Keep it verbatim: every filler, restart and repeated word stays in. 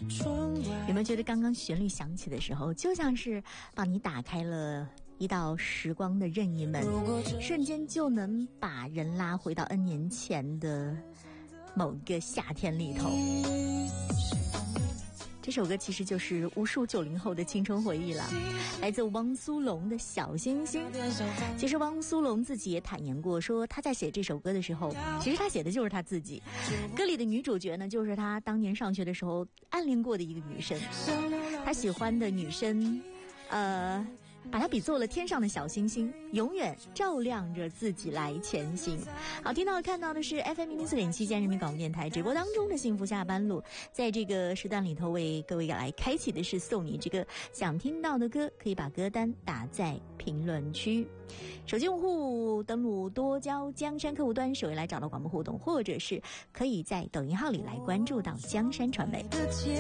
有没有觉得刚刚旋律响起的时候，就像是帮你打开了一道时光的任意门，瞬间就能把人拉回到 N 年前的某个夏天里头。这首歌其实就是无数九零后的青春回忆了，来自汪苏泷的《小星星》。其实汪苏泷自己也坦言过，说他在写这首歌的时候，其实他写的就是他自己。歌里的女主角呢，就是他当年上学的时候暗恋过的一个女生，他喜欢的女生，呃。把它比作了天上的小星星，永远照亮着自己来前行。好，听到看到的是 F M 一零四点七江人民广播电台直播当中的幸福下班路，在这个时段里头为各位来开启的是送你这个想听到的歌，可以把歌单打在评论区。手机用户登录多交江山客户端首页来找到广播互动，或者是可以在抖音号里来关注到江山传媒。